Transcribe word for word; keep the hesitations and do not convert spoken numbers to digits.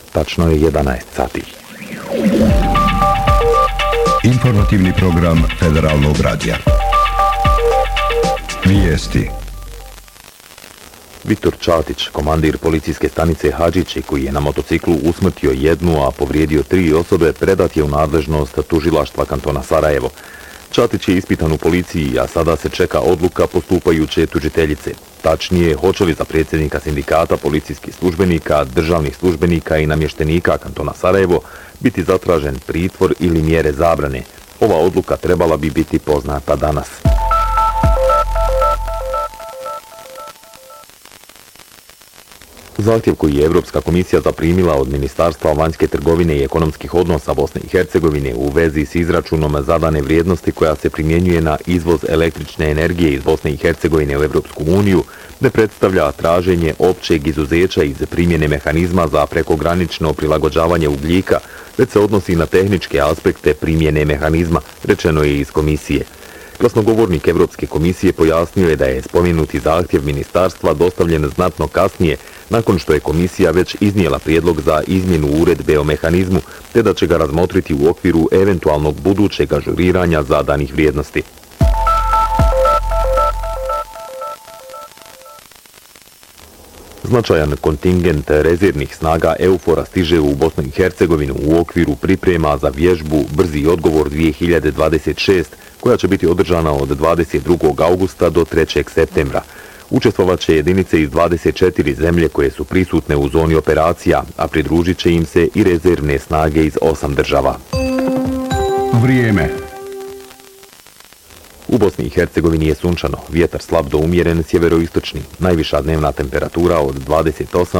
Tačno je jedanaest sati. Informativni program Federalnog radija. Vijesti. Viktor Čatić, komandir policijske stanice Hadžići, koji je na motociklu usmrtio jednu, a povrijedio tri osobe, predat je u nadležnost tužilaštva kantona Sarajevo. Čatić je ispitan u policiji, a sada se čeka odluka postupajuće tužiteljice. Tačnije, hoće li za predsjednika sindikata policijskih službenika, državnih službenika i namještenika kantona Sarajevo biti zatražen pritvor ili mjere zabrane. Ova odluka trebala bi biti poznata danas. Zahtjev koji je Europska komisija zaprimila od Ministarstva vanjske trgovine i ekonomskih odnosa Bosne i Hercegovine u vezi s izračunom zadane vrijednosti koja se primjenjuje na izvoz električne energije iz Bosne i Hercegovine u Europsku uniju ne predstavlja traženje općeg izuzeća iz primjene mehanizma za prekogranično prilagođavanje ugljika, već se odnosi na tehničke aspekte primjene mehanizma, rečeno je iz komisije. Glasnogovornik Europske komisije pojasnio je da je spomenuti zahtjev ministarstva dostavljen znatno kasnije, nakon što je komisija već iznijela prijedlog za izmjenu uredbe o mehanizmu, te da će ga razmotriti u okviru eventualnog budućeg ažuriranja zadanih vrijednosti. Značajan kontingent rezervnih snaga EUFOR-a stiže u Bosnu i Hercegovinu u okviru priprema za vježbu Brzi odgovor dvije hiljade dvadeset šest, koja će biti održana od dvadeset drugog augusta do trećeg septembra. Učestvovat će jedinice iz dvadeset četiri zemlje koje su prisutne u zoni operacija, a pridružit će im se i rezervne snage iz osam država. Vrijeme. U Bosni i Hercegovini je sunčano, vjetar slab do umjeren sjeveroistočni, najviša dnevna temperatura od dvadeset osam